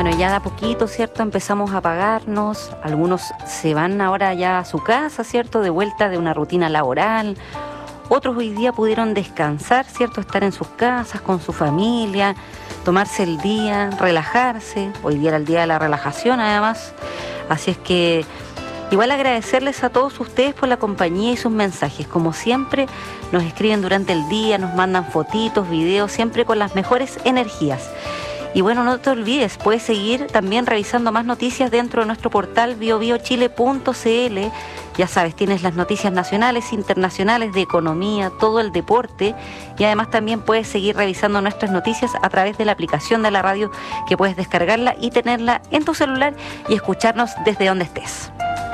Bueno, ya de a poquito, ¿cierto? Empezamos a apagarnos. Algunos se van ahora ya a su casa, ¿cierto? De vuelta de una rutina laboral. Otros hoy día pudieron descansar, ¿cierto? Estar en sus casas, con su familia, tomarse el día, relajarse. Hoy día era el día de la relajación, además. Así es que igual agradecerles a todos ustedes por la compañía y sus mensajes. Como siempre, nos escriben durante el día, nos mandan fotitos, videos, siempre con las mejores energías. Y bueno, no te olvides, puedes seguir también revisando más noticias dentro de nuestro portal biobiochile.cl. Ya sabes, tienes las noticias nacionales, internacionales, de economía, todo el deporte. Y además también puedes seguir revisando nuestras noticias a través de la aplicación de la radio, que puedes descargarla y tenerla en tu celular y escucharnos desde donde estés.